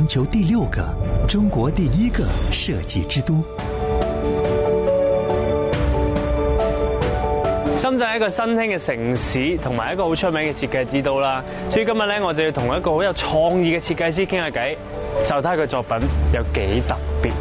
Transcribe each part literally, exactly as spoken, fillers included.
全球第六个，中国第一个设计之都。 深圳係一個新興嘅城市，同埋一個好出名嘅設計之都啦。所以今日咧，我就要同一個好有創意嘅設計師傾下偈，就睇下佢作品有幾特別。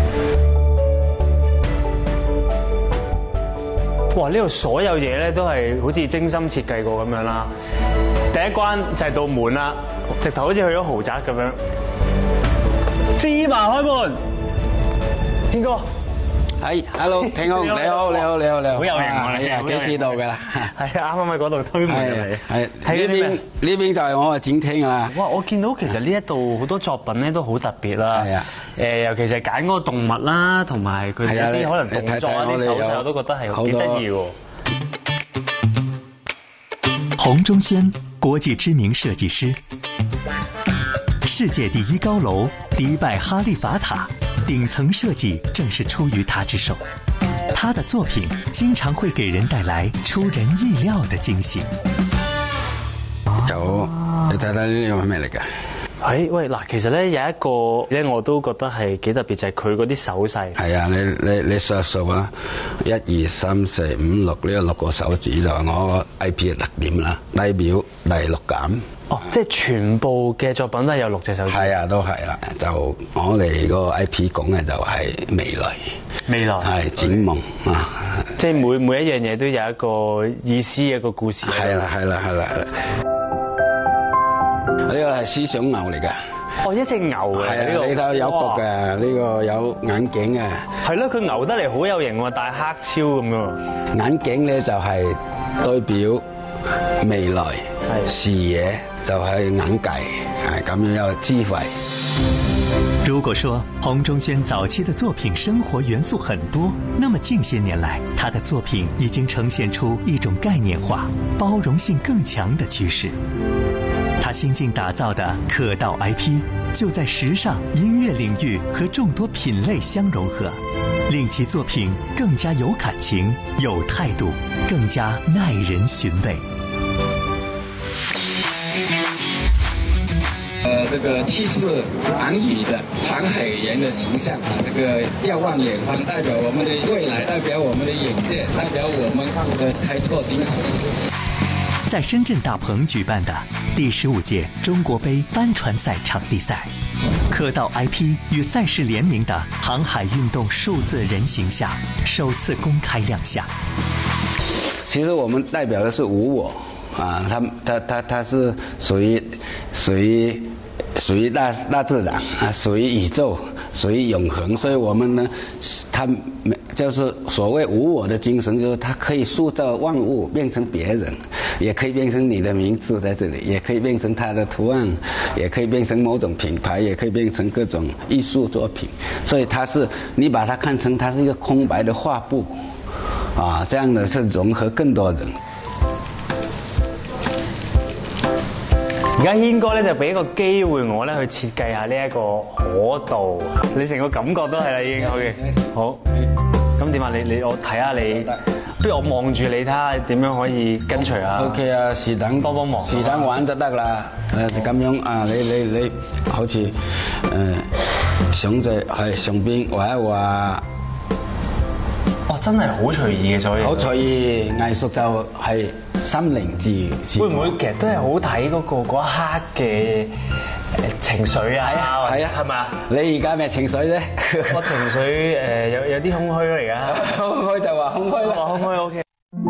哇！呢度所有嘢咧都係好似精心設計過咁樣啦。第一關就係道門啦，直頭好似去咗豪宅咁樣。芝麻開門，軒哥。 係 ，hello， 天空，你好，你好，你好，你好， 好有型喎，你啊， 幾時到㗎啦？ 係啊，啱啱喺嗰度推門入嚟。 係，係呢邊呢邊就係我嘅展廳啦。 哇！我見到其實呢一度好多作品咧都好特別啦。係啊。誒，尤其是係揀嗰個動物啦，同埋佢哋一啲可能動作啊、啲手勢，我都覺得係幾得意喎。 洪忠軒，國際知名設計師，世界第一高樓迪拜哈利法塔。頂層設計正是出於他之手，他的作品經常會給人帶來出人意料的驚喜。 有，你睇睇呢個係咩嚟㗎？ 誒喂嗱，其實咧有一個咧我都覺得係幾特別，就係佢嗰啲手勢。係啊，你你你數數啊，一二三四五六呢個六個手指就係我個 I P 嘅特點啦，代表第六感。 哦，即係全部嘅作品都係有六隻手指。係啊，都係啦。就我哋個 I P 講嘅就係未來。 未來。係展望啊！ 即係每每一樣嘢都有一個意思，一個故事。 係啦，係啦，係啦，係啦。呢個係思想牛嚟㗎。 哦，一隻牛嘅。係啊，呢個有角嘅，呢個有眼鏡嘅。 係咯，佢牛得嚟好有型喎，戴黑超咁樣。 眼鏡咧就係代表未來，視野就係眼界，係咁樣有智慧。 如果說洪忠軒早期的作品生活元素很多，那麼近些年來，他的作品已經呈現出一種概念化、包容性更強的趨勢。他新近打造的可道 I P， 就在時尚、音樂領域和眾多品類相融合，令其作品更加有感情、有態度，更加耐人尋味。 呃，這個氣勢昂宇的航海員的形象啊，這個瞭望遠方，代表我們的未來，代表我們的眼界，代表我們的開拓精神。 在深圳大鵬舉辦的第十五屆中國杯帆船賽場地賽，可道 I P 與賽事聯名的航海運動數字人形象首次公開亮相。 其實我們代表的是無我啊，它它它它是屬於屬於屬於大大自然啊，屬於宇宙，屬於永恆，所以我們呢，它就是所謂無我的精神，就是它可以塑造萬物變成別人，也可以變成你的名字在這裡，也可以變成它的圖案，也可以變成某種品牌，也可以變成各種藝術作品，所以它是你把它看成它是一個空白的畫布啊，這樣的是融合更多人。 而家軒哥咧就俾一個機會我咧去設計下呢一個可道，你成個感覺都係啦已經。好嘅，好。咁點啊？你你我睇下你，不如我望住你睇下點樣可以跟隨啊 ？O K 啊，是等幫幫忙， 是等玩就得啦。誒就咁樣啊，你你你好似誒、呃、上隻係上邊畫一畫。 哇！真係好隨意嘅，所以好隨意，藝術就係心靈自會唔會其實都係好睇嗰個嗰一刻嘅情緒啊？ 係啊， 係咪啊？ 你而家咩情緒啫？ 我情緒誒有有啲空虛咯，而家空虛就話空虛啦， 空虛 OK。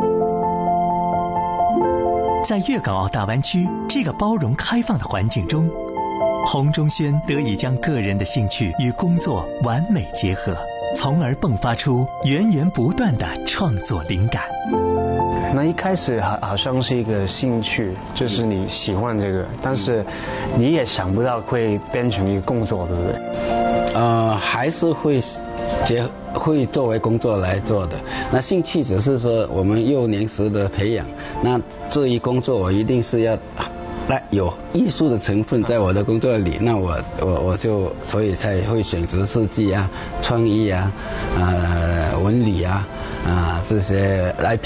在粵港澳大灣區這個包容開放的環境中，洪忠軒得以將個人的興趣與工作完美結合，從而迸發出源源不斷的創作靈感。 那一開始好好像是一個興趣，就是你喜歡這個，但是你也想不到會變成一個工作，對不對？ 呃，還是會結會作為工作來做的。那興趣只是說我們幼年時的培養，那這一工作我一定是要那有藝術的成分在我的工作裏，那我我我就所以才會選擇設計啊、創意啊、呃、文理啊啊、呃、這些來。